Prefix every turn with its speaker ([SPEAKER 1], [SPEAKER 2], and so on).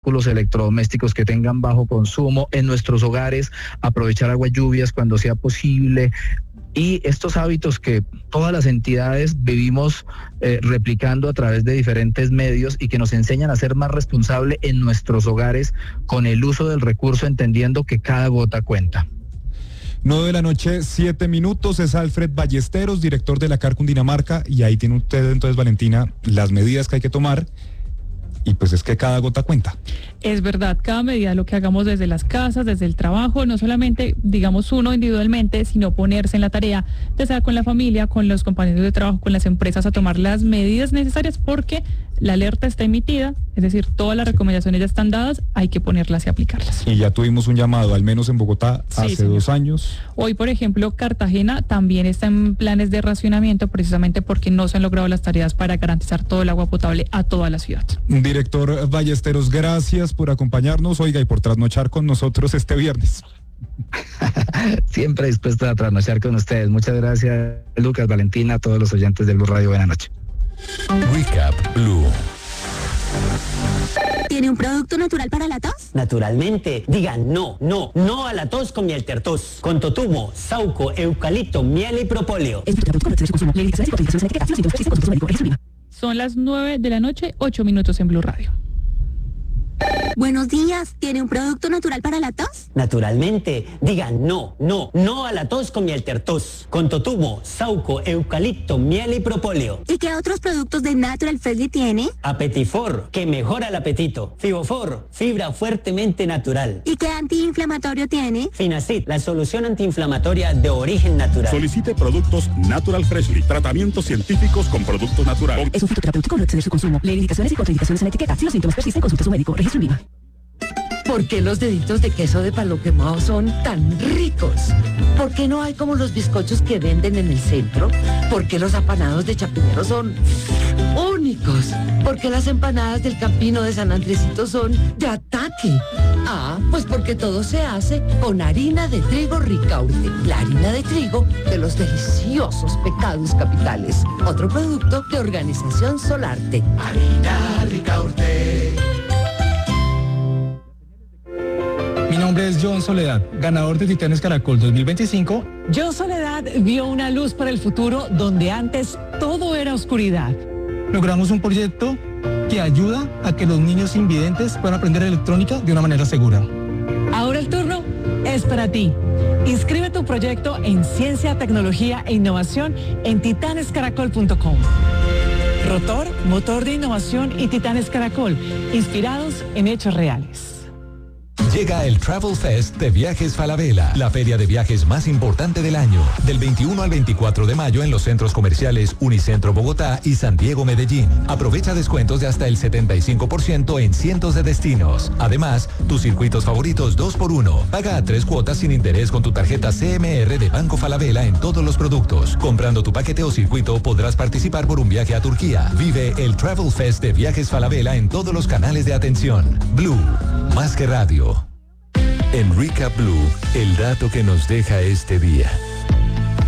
[SPEAKER 1] artículos electrodomésticos que tengan bajo consumo, en nuestros hogares aprovechar aguas lluvias cuando sea posible. Y estos hábitos que todas las entidades vivimos replicando a través de diferentes medios y que nos enseñan a ser más responsables en nuestros hogares con el uso del recurso, entendiendo que cada gota cuenta.
[SPEAKER 2] 9:07 p.m, es Alfred Ballesteros, director de la CAR Cundinamarca, y ahí tiene usted entonces, Valentina, las medidas que hay que tomar, y pues es que cada gota cuenta.
[SPEAKER 3] Es verdad, cada medida, lo que hagamos desde las casas, desde el trabajo, no solamente, digamos, uno individualmente, sino ponerse en la tarea, ya sea con la familia, con los compañeros de trabajo, con las empresas, a tomar las medidas necesarias, porque la alerta está emitida, es decir, todas las recomendaciones ya están dadas, hay que ponerlas y aplicarlas.
[SPEAKER 2] Y ya tuvimos un llamado, al menos en Bogotá, hace 2 años.
[SPEAKER 3] Hoy, por ejemplo, Cartagena también está en planes de racionamiento, precisamente porque no se han logrado las tareas para garantizar todo el agua potable a toda la ciudad.
[SPEAKER 2] Director Ballesteros, gracias por acompañarnos, oiga, y por trasnochar con nosotros este viernes.
[SPEAKER 1] Siempre dispuesto a trasnochar con ustedes. Muchas gracias, Lucas, Valentina, a todos los oyentes de Blue Radio. Buenas noches.
[SPEAKER 4] Recap Blue.
[SPEAKER 5] ¿Tiene un producto natural para la tos?
[SPEAKER 6] Naturalmente. Digan no a la tos con miel tertos, con totumo, sauco, eucalipto, miel y propóleo.
[SPEAKER 3] Son las 9:08 p.m, en Blue Radio.
[SPEAKER 5] Buenos días, ¿tiene un producto natural para la tos?
[SPEAKER 6] Naturalmente. Digan no a la tos con miel tertos, con totumo, sauco, eucalipto, miel y propóleo.
[SPEAKER 5] ¿Y qué otros productos de Natural Freshly tiene?
[SPEAKER 6] Apetifor, que mejora el apetito. Fibofor, fibra fuertemente natural.
[SPEAKER 5] ¿Y qué antiinflamatorio tiene?
[SPEAKER 6] Finacid, la solución antiinflamatoria de origen natural.
[SPEAKER 7] Solicite productos Natural Freshly, tratamientos científicos con productos naturales.
[SPEAKER 8] Es un fitoterapéutico, no exceder su consumo. Lee indicaciones y contraindicaciones en la etiqueta. Si los síntomas persisten, consulte a su médico. Registro en Viva.
[SPEAKER 9] ¿Por qué los deditos de queso de palo quemado son tan ricos? ¿Por qué no hay como los bizcochos que venden en el centro? ¿Por qué los apanados de Chapinero son únicos? ¿Por qué las empanadas del Campino de San Andresito son de ataque? Pues porque todo se hace con harina de trigo Ricaurte, la harina de trigo de los deliciosos pecados capitales. Otro producto de Organización Solarte.
[SPEAKER 10] Harina Ricaurte.
[SPEAKER 11] Mi nombre es John Soledad, ganador de Titanes Caracol 2025.
[SPEAKER 12] John Soledad vio una luz para el futuro donde antes todo era oscuridad.
[SPEAKER 11] Logramos un proyecto que ayuda a que los niños invidentes puedan aprender electrónica de una manera segura.
[SPEAKER 12] Ahora el turno es para ti. Inscribe tu proyecto en Ciencia, Tecnología e Innovación en titanescaracol.com. Rotor, motor de innovación y Titanes Caracol, inspirados en hechos reales.
[SPEAKER 4] Llega el Travel Fest de Viajes Falabella, la feria de viajes más importante del año, del 21 al 24 de mayo en los centros comerciales Unicentro Bogotá y San Diego Medellín. Aprovecha descuentos de hasta el 75% en cientos de destinos. Además, tus circuitos favoritos 2x1. Paga a 3 cuotas sin interés con tu tarjeta CMR de Banco Falabella en todos los productos. Comprando tu paquete o circuito podrás participar por un viaje a Turquía. Vive el Travel Fest de Viajes Falabella en todos los canales de atención. Blue, más que radio. En Recap Blue, el dato que nos deja este día.